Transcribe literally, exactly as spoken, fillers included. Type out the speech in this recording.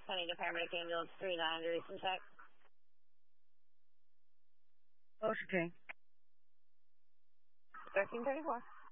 sending to paramedic ambulance three nine to recent check. Ocean King. thirteen thirty-four.